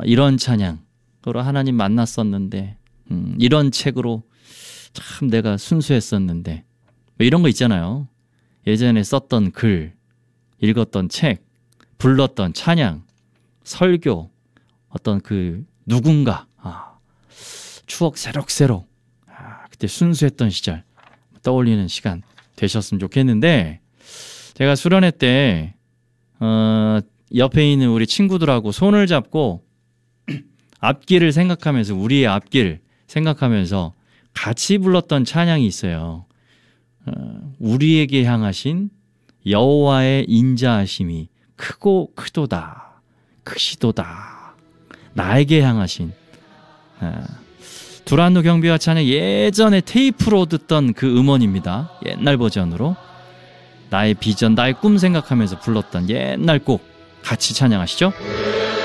이런 찬양으로 하나님 만났었는데 이런 책으로 참 내가 순수했었는데 뭐 이런 거 있잖아요. 예전에 썼던 글, 읽었던 책, 불렀던 찬양, 설교, 어떤 그 누군가 추억 새록새록 그때 순수했던 시절 떠올리는 시간 되셨으면 좋겠는데, 제가 수련회 때 옆에 있는 우리 친구들하고 손을 잡고 앞길을 생각하면서, 우리의 앞길 생각하면서 같이 불렀던 찬양이 있어요. 우리에게 향하신 여호와의 인자하심이 크고 크도다, 크시도다. 나에게 향하신 두란노 경비와 찬양, 예전에 테이프로 듣던 그 음원입니다. 옛날 버전으로 나의 비전, 나의 꿈 생각하면서 불렀던 옛날 곡 같이 찬양하시죠.